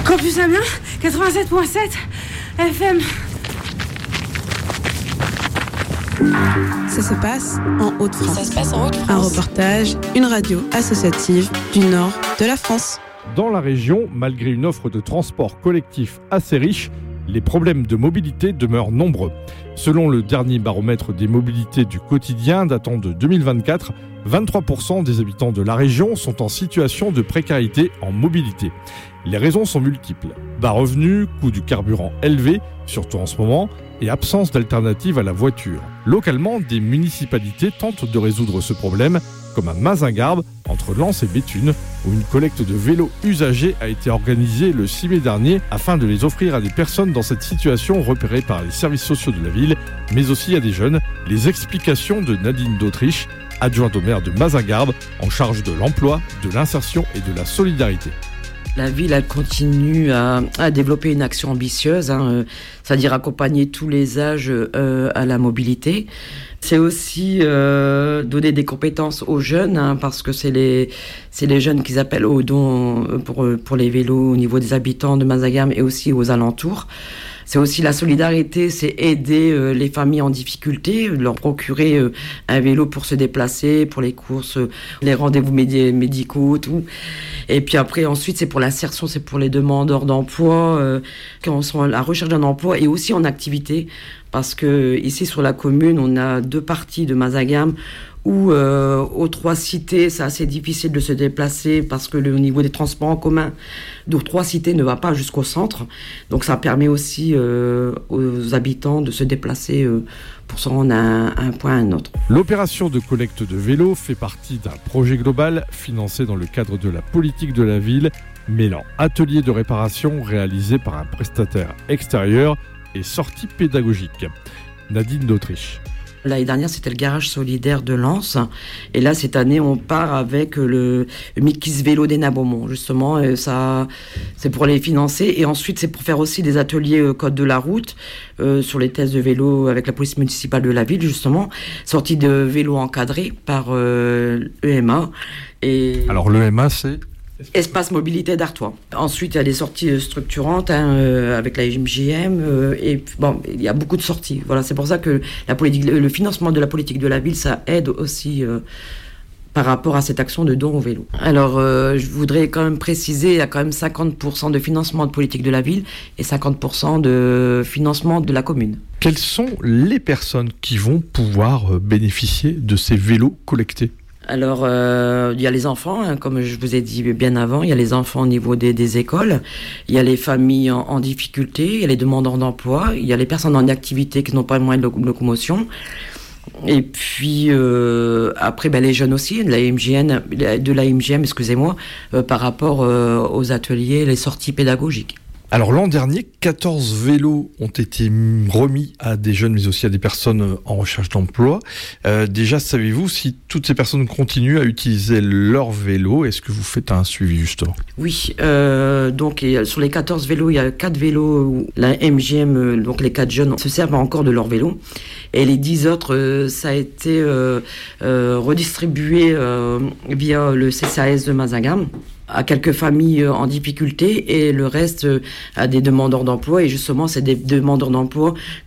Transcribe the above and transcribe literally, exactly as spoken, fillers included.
Campus Amiens, quatre-vingt-sept virgule sept F M. Ça se passe en Hauts-de-France. Ça se passe en Hauts-de-France. Un reportage, une radio associative du nord de la France. Dans la région, malgré une offre de transport collectif assez riche, les problèmes de mobilité demeurent nombreux. Selon le dernier baromètre des mobilités du quotidien datant de deux mille vingt-quatre, vingt-trois pour cent des habitants de la région sont en situation de précarité en mobilité. Les raisons sont multiples. Bas revenus, coût du carburant élevé, surtout en ce moment, et absence d'alternative à la voiture. Localement, des municipalités tentent de résoudre ce problème, comme à Mazingarbe, entre Lens et Béthune, où une collecte de vélos usagés a été organisée le six mai dernier afin de les offrir à des personnes dans cette situation repérées par les services sociaux de la ville, mais aussi à des jeunes. Les explications de Nadine d'Autriche, adjointe au maire de Mazingarbe, en charge de l'emploi, de l'insertion et de la solidarité. La ville, elle continue à, à développer une action ambitieuse, hein, euh, c'est-à-dire accompagner tous les âges euh, à la mobilité. C'est aussi euh, donner des compétences aux jeunes, hein, parce que c'est les, c'est les jeunes qu'ils appellent aux dons pour, pour les vélos au niveau des habitants de Mazingarbe et aussi aux alentours. C'est aussi la solidarité, c'est aider euh, les familles en difficulté, leur procurer euh, un vélo pour se déplacer, pour les courses, euh, les rendez-vous médi- médicaux, tout. Et puis après, ensuite, c'est pour l'insertion, c'est pour les demandeurs d'emploi, euh, qui sont à la recherche d'un emploi et aussi en activité. Parce que ici, sur la commune, on a deux parties de Mazingarbe où euh, aux trois cités, c'est assez difficile de se déplacer parce que le au niveau des transports en commun, donc trois cités ne va pas jusqu'au centre. Donc ça permet aussi euh, aux habitants de se déplacer euh, pour se rendre à un, à un point à un autre. L'opération de collecte de vélos fait partie d'un projet global financé dans le cadre de la politique de la ville, mêlant ateliers de réparation réalisés par un prestataire extérieur et sorties pédagogiques. Nadine d'Autriche. L'année dernière, c'était le garage solidaire de Lens. Et là, cette année, on part avec le Mikis Vélo d'Hénin-Beaumont. Justement, et ça, c'est pour les financer. Et ensuite, c'est pour faire aussi des ateliers euh, code de la route euh, sur les tests de vélo avec la police municipale de la ville, justement. Sortie de vélos encadrés par euh, l'E M A. Et... Alors, l'E M A, c'est Espace Mobilité d'Artois. Ensuite, il y a des sorties structurantes hein, euh, avec la M J M. Euh, et bon, il y a beaucoup de sorties. Voilà, c'est pour ça que la politique, le financement de la politique de la ville, ça aide aussi euh, par rapport à cette action de don au vélo. Alors, euh, je voudrais quand même préciser, il y a quand même cinquante pour cent de financement de politique de la ville et cinquante pour cent de financement de la commune. Quelles sont les personnes qui vont pouvoir bénéficier de ces vélos collectés ? Alors, euh, il y a les enfants, hein, comme je vous ai dit bien avant, il y a les enfants au niveau des, des écoles, il y a les familles en, en difficulté, il y a les demandeurs d'emploi, il y a les personnes en activité qui n'ont pas de moyens de locomotion. Et puis, euh, après, ben, les jeunes aussi, de la M J N, de la M J M, excusez-moi, euh, par rapport euh, aux ateliers, les sorties pédagogiques. Alors l'an dernier, quatorze vélos ont été remis à des jeunes, mais aussi à des personnes en recherche d'emploi. Euh, déjà, savez-vous si toutes ces personnes continuent à utiliser leur vélo ? Est-ce que vous faites un suivi, justement ? Oui, euh, donc et sur les quatorze vélos, il y a quatre vélos où la M J M, donc les quatre jeunes, se servent encore de leur vélo. Et les dix autres, euh, ça a été euh, euh, redistribué euh, via le C C A S de Mazingarbe à quelques familles en difficulté et le reste à des demandeurs d'emploi. Et justement, c'est des demandeurs d'emploi